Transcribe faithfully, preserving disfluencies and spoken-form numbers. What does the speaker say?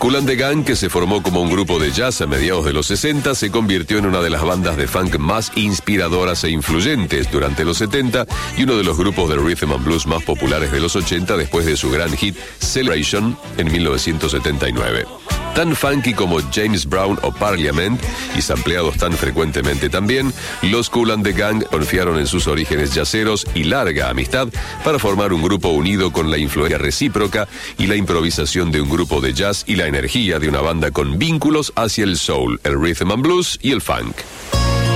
Kool and the Gang, que se formó como un grupo de jazz a mediados de los sesenta, se convirtió en una de las bandas de funk más inspiradoras e influyentes durante los setenta y uno de los grupos de rhythm and blues más populares de los ochenta después de su gran hit Celebration en mil novecientos setenta y nueve. Tan funky como James Brown o Parliament, y sampleados tan frecuentemente también, los Kool and the Gang confiaron en sus orígenes jazzeros y larga amistad para formar un grupo unido con la influencia recíproca y la improvisación de un grupo de jazz y la energía de una banda con vínculos hacia el soul, el rhythm and blues y el funk.